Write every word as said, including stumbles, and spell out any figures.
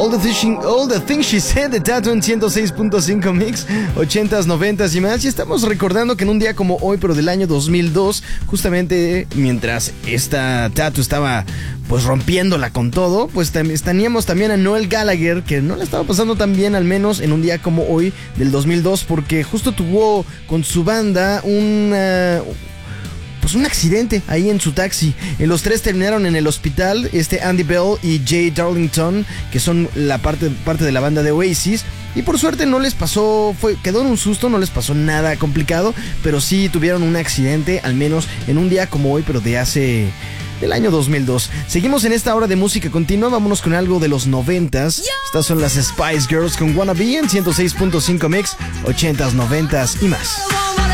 All the, thing, all the Things She Said de Tattoo en ciento seis punto cinco Mix, ochentas, noventas y más. Y estamos recordando que en un día como hoy, pero del año dos mil dos, justamente mientras esta Tattoo estaba pues rompiéndola con todo, pues teníamos también a Noel Gallagher, que no le estaba pasando tan bien, al menos en un día como hoy del dos mil dos, porque justo tuvo con su banda una... pues un accidente ahí en su taxi. Los tres terminaron en el hospital, este Andy Bell y Jay Darlington, que son la parte, parte de la banda de Oasis. Y por suerte no les pasó, fue, quedó en un susto, no les pasó nada complicado, pero sí tuvieron un accidente, al menos en un día como hoy, pero de hace... del año dos mil dos. Seguimos en esta hora de música continua, vámonos con algo de los noventas. Estas son las Spice Girls con Wanna Be en ciento seis punto cinco Mix, ochentas, noventas y más.